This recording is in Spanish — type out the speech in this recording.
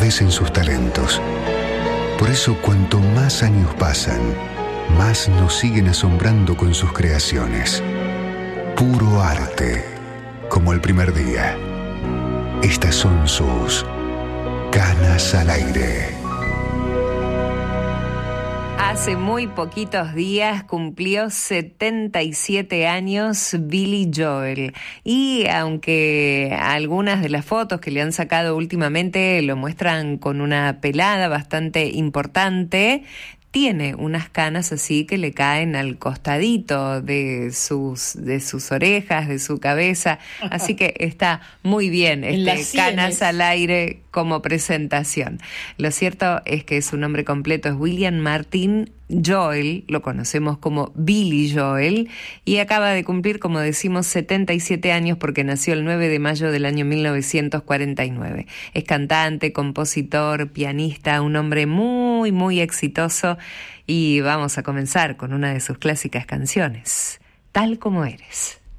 florecen sus talentos. Por eso, cuanto más años pasan, más nos siguen asombrando con sus creaciones. Puro arte, como el primer día. Estas son sus Canas al Aire. Hace muy poquitos días cumplió 77 años Billy Joel. Y aunque algunas de las fotos que le han sacado últimamente lo muestran con una pelada bastante importante, tiene unas canas así que le caen al costadito de sus orejas, de su cabeza, así que está muy bien Canas al Aire como presentación. Lo cierto es que su nombre completo es William Martin Joel, lo conocemos como Billy Joel, y acaba de cumplir, como decimos, 77 años porque nació el 9 de mayo del año 1949. Es cantante, compositor, pianista, un hombre muy, muy exitoso, y vamos a comenzar con una de sus clásicas canciones, Tal como eres.